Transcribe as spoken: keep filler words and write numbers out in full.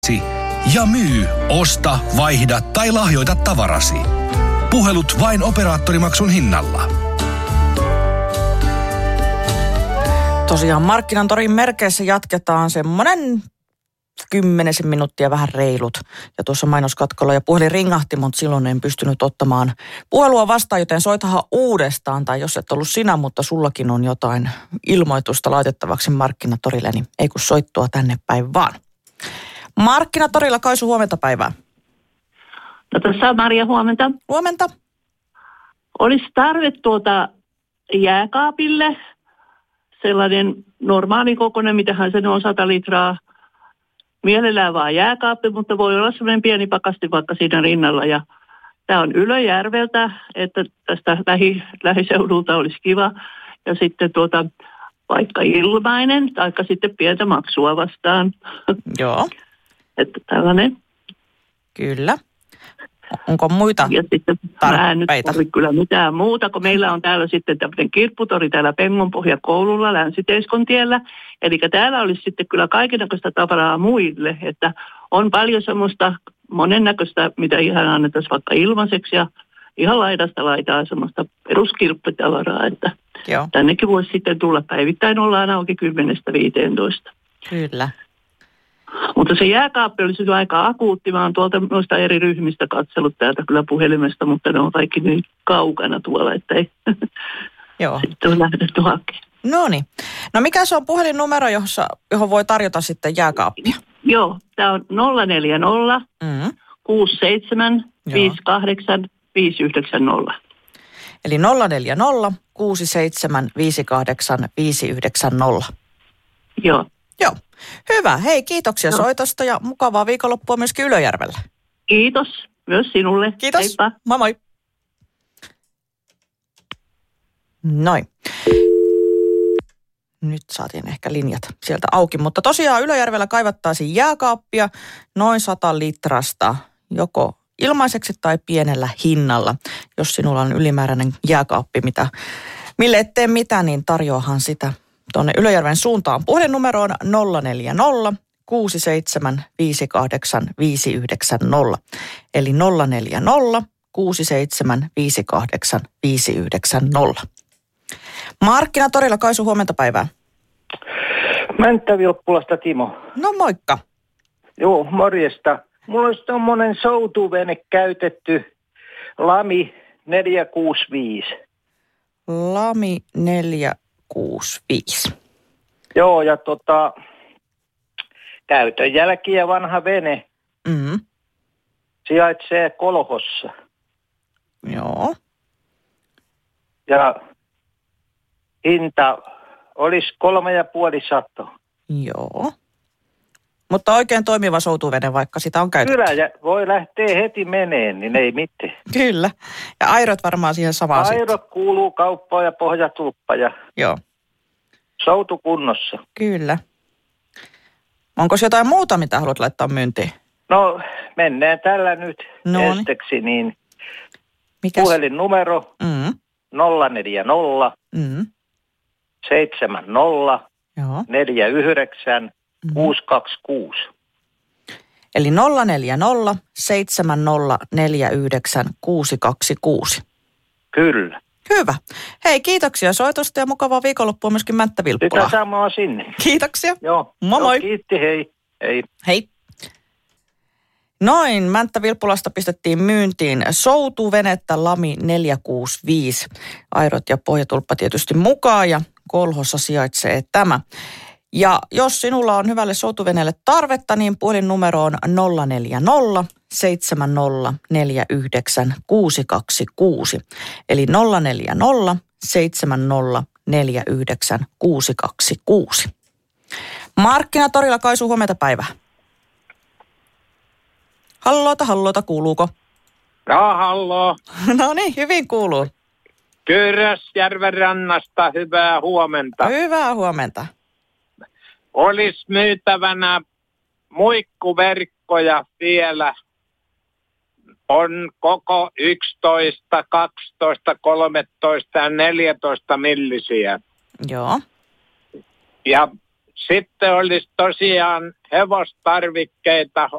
Ja myy, osta, vaihda tai lahjoita tavarasi. Puhelut vain operaattorimaksun hinnalla. Tosiaan Markkinatorin merkeissä jatketaan semmoinen kymmenisen minuuttia vähän reilut. Ja tuossa mainoskatkolla ja puhelin ringahti, mutta silloin en pystynyt ottamaan puhelua vastaan, joten soitahan uudestaan. Tai jos et ollut sinä, mutta sullakin on jotain ilmoitusta laitettavaksi Markkinatorille, niin ei kun soittua tänne päin vaan. Markkinatorilla Kaisu, huomenta päivää. No tässä on Maria, huomenta. Huomenta. Olisi tarve tuota jääkaapille sellainen normaali kokoinen, mitähän se on sata litraa. Mielellään vaan jääkaappi, mutta voi olla sellainen pieni pakasti vaikka siinä rinnalla. Ja tämä on Ylöjärveltä, että tästä lähi, lähiseudulta olisi kiva. Ja sitten tuota vaikka ilmainen, taikka sitten pientä maksua vastaan. Joo. Että tällainen. Kyllä. Onko muita ja sitten mä en nyt tarpeita? tarvitse kyllä mitään muuta, kun meillä on täällä sitten tämmöinen kirpputori täällä Pengonpohja koululla Länsi-Teiskon tiellä. Eli täällä olisi sitten kyllä kaikennäköistä tavaraa muille, että on paljon semmoista monennäköistä, mitä ihan annetaan vaikka ilmaiseksi ja ihan laidasta laitaa semmoista peruskirpputavaraa, että Joo. tännekin voisi sitten tulla päivittäin, ollaan auki kymmenestä viiteentoista. Kyllä. Mutta se jääkaappi olisi aika akuutti. Mä oon tuolta noista eri ryhmistä katsellut täältä kyllä puhelimesta, mutta ne on kaikki niin kaukana tuolla, että ei Joo. sitten on lähdetty hakemaan. No niin. No mikä se on puhelinnumero, jossa, johon voi tarjota sitten jääkaappia? Joo, tämä on nolla neljä nolla Mm. kuusi seitsemän viisi kahdeksan viisi yhdeksän nolla. Eli nolla neljä nolla kuusi seitsemän viisi kahdeksan viisi yhdeksän nolla. Joo. Joo. Hyvä. Hei, kiitoksia Joo. soitosta ja mukavaa viikonloppua myöskin Ylöjärvellä. Kiitos. Myös sinulle. Kiitos. Heippa. Moi moi. Noin. Nyt saatiin ehkä linjat sieltä auki, mutta tosiaan Ylöjärvellä kaivattaisiin jääkaappia noin sata litrasta, joko ilmaiseksi tai pienellä hinnalla. Jos sinulla on ylimääräinen jääkaappi, mitä, mille et tee mitään, niin tarjoahan sitä tuonne Ylöjärven suuntaan. Puhelinnumero on nolla neljä nolla kuusi seitsemän viisi kahdeksan viisi yhdeksän nolla. Eli nolla neljä nolla kuusi seitsemän viisi kahdeksan viisi yhdeksän nolla. Markkinatorilla Kaisu, huomenta päivää. Mänttä-Vilppulasta Timo. No moikka. Joo, morjesta. Mulla olisi tommonen soutuvene käytetty Lami neljä kuusi viisi. Lami neljä kuusi viisi. Joo, ja tota, käytön jälkiä vanha vene Mm. sijaitsee Kolhossa. Joo. Ja hinta olisi kolme ja puoli satoa. Joo. Mutta oikein toimiva soutuvene, vaikka sitä on käytetty. Kyllä, ja voi lähteä heti meneen, niin ei mitään. Kyllä. Ja airot varmaan siihen samaan sitten. Airot kuuluu kauppaan ja pohjatulppa ja Joo. soutu kunnossa. Kyllä. Onko jotain muuta, mitä haluat laittaa myyntiin? No, mennään tällä nyt Noniin. esteksi, niin Mikäs? puhelinnumero Mm. nolla neljä nolla Mm. seitsemän nolla Joo. neljä yhdeksän Mm-hmm. kuusi kaksi kuusi. Eli nolla neljä nolla seitsemän nolla neljä yhdeksän kuusi kaksi kuusi. Kyllä. Hyvä. Hei, kiitoksia soitosta ja mukavaa viikonloppua myöskin Sitä Mänttä-Vilppulaa. samaa sinne. Kiitoksia. Joo. Moi moi. Joo, kiitti, hei. Hei. Hei. Noin, Mänttä-Vilppulasta pistettiin myyntiin soutuvenettä Lami neljä kuusi viisi. Airot ja pohjatulppa tietysti mukaan ja Kolhossa sijaitsee tämä. Ja jos sinulla on hyvälle soutuveneelle tarvetta, niin puhelinnumero on nolla neljä nolla seitsemän nolla neljä yhdeksän kuusi kaksi kuusi. Eli nolla neljä nolla seitsemän nolla neljä yhdeksän kuusi kaksi kuusi. Markkinatorilla Kaisu, huomenta päivää. Hallota, hallota, kuuluuko? No, halloo. No niin, hyvin kuuluu. Kyrösjärven rannasta, hyvää huomenta. Hyvää huomenta. Olisi myytävänä muikkuverkkoja vielä. On koko yksitoista, kaksitoista, kolmetoista ja neljätoista millisiä. Joo. Ja sitten olisi tosiaan hevostarvikkeita,